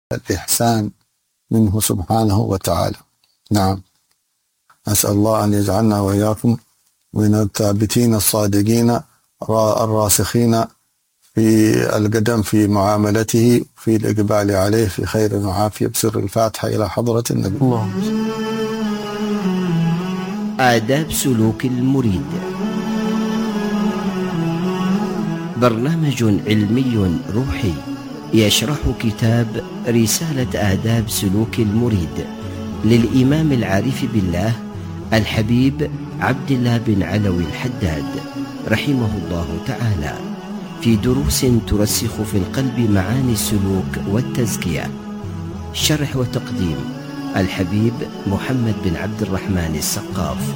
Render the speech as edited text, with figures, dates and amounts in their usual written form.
الإحسان منه سبحانه وتعالى. نعم، أسأل الله أن يجعلنا وإياكم من الثابتين الصادقين الراسخين في القدم في معاملته، في الإقبال عليه في خير وعافية، بسر الفاتحة إلى حضرة النبي. آداب سلوك المريد، برنامج علمي روحي يشرح كتاب رسالة آداب سلوك المريد للإمام العارف بالله الحبيب عبد الله بن علوي الحداد رحمه الله تعالى، في دروس ترسخ في القلب معاني السلوك والتزكية. شرح وتقديم الحبيب محمد بن عبد الرحمن السقاف.